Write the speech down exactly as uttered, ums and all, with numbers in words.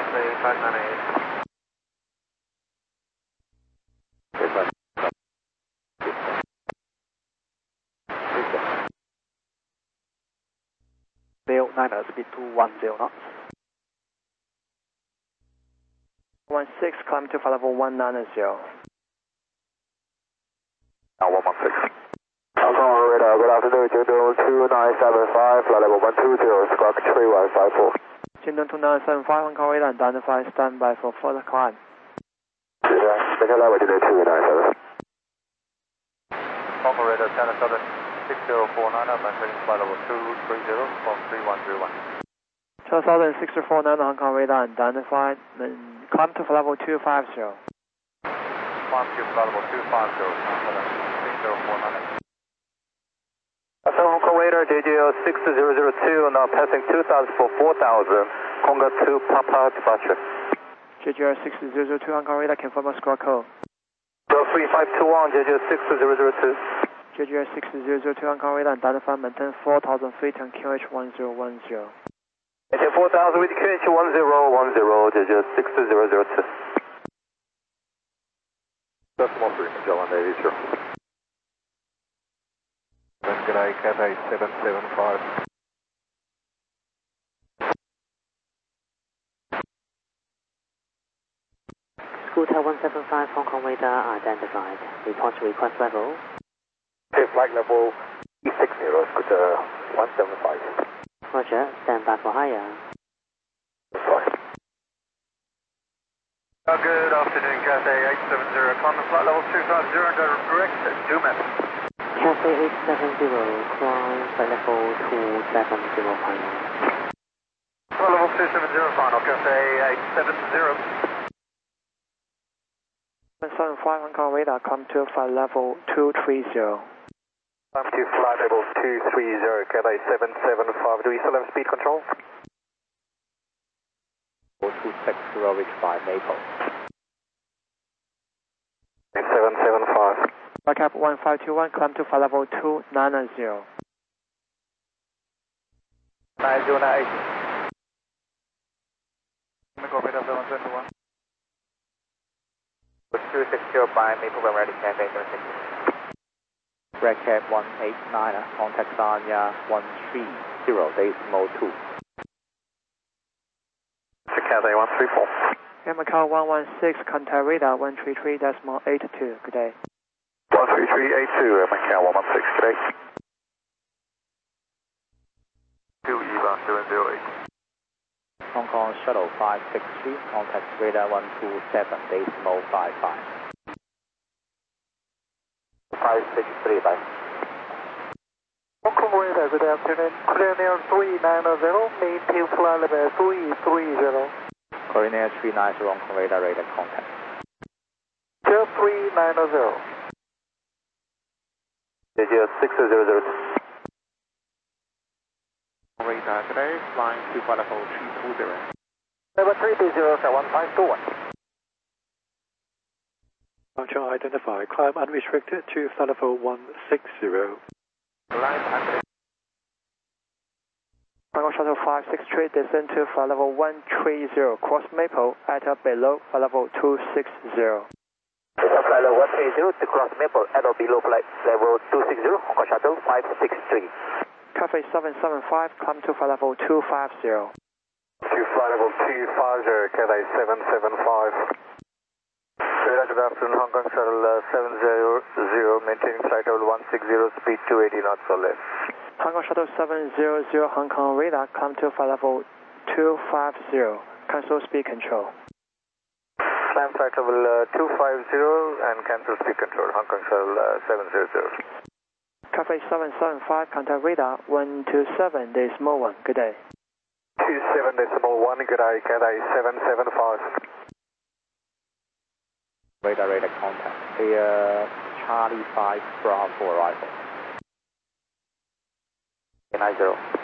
Cathay five nine eight. Bill Niner, speed two one zero knots. one six, climb to flight level one nine zero. Now one one six. Alpha radar, good afternoon, Jingdong two nine seven five, flight level one two zero, squawk three one five four. Jingdong two nine seven five, Hong Kong radar, identify, standby for further climb. Yeah, make a level delay two nine seven. Hong Kong radar, China Southern six zero four nine, maintaining flight level two three zero from three one zero one. China Southern six zero four nine, Hong Kong radar, identified, climb to flight level two five zero. Climb to flight level two five zero, China Southern six zero four nine. So Hong Kong radar, J J L six zero zero two, now passing two thousand for four thousand, Conga two Papa departure. J J L six zero zero two, Hong Kong radar, confirm a squawk code. three five two one, J J L six zero zero two. J J L six zero zero two, Hong Kong radar, identify, maintain four thousand feet on Q H one zero one zero. Maintain four thousand with Q H one zero one zero, J J L six zero zero two. Decimal three, Magellan one eighty zero. Good day, Cathay seven seven five. Scooter one seven five, Hong Kong radar identified. Report to request level. Okay, flight level E six zero, Scooter one seven five. Roger, stand by for higher. Sorry. Uh, good afternoon, Cathay eight seven zero, climb flight level two five zero, direct to Dumet. Cathay eight seven zero, climb flight level two seven zero final. Flight level two seven zero, final, Cathay eight seven zero. seven seven five, Hong Kong radar, come to flight level two three zero. Climb to flight level two three zero, Cathay seven seven five. Do we still have speed control? two six zero, reach by Maple. seven seven five. Backup one five two one, climb to flight level two nine zero. nine zero nine eight. Go radar seven seven one. two six zero by Maple, we're ready, Cathay seven six zero. Red Cat one eight nine, contact Sanya one three zero, decimal two. Cathay one three four. Air Macau one one six, contact radar one three three decimal eight two. Good day. one three three eight two, Macau one one six, good day. two Eva seven zero eight. Hong Kong Shuttle five six three, contact radar one two seven, decimal five five. five six three, bye. Hong Kong radar, good afternoon. Clear near three nine zero, maintain flight level three three zero. Coordinator three nine zero, Hong Kong radar, radar contact. three nine zero. J J L six zero zero two. Radar today, flying to flight level three two zero. Level three two zero, one five two one. Launcher identified, climb unrestricted to flight level one six zero. Line under. Hong Kong Shuttle five six three, descend to flight level one three zero, cross Maple at or below flight level two six zero. Flight level one three zero to cross Maple at or below flight level two six zero, Hong Kong Shuttle five six three. Cathay seven seven five, climb to flight level two five zero. To flight level two five zero, Cathay seven seven five. Good afternoon, Hong Kong Shuttle uh, seven zero zero, maintaining flight level one six zero, speed two eighty knots or less. Hong Kong Shuttle seven zero zero, Hong Kong radar, climb to flight level two five zero, cancel speed control. Climb flight level uh, two five zero and cancel speed control, Hong Kong Shuttle uh, seven zero zero. Cathay seven seven five, contact radar one two seven, decimal one. Good day. two seven decimal one, good day, Cathay seven seven five. Radar, radar contact. Clear Charlie five Bravo arrival. nine zero.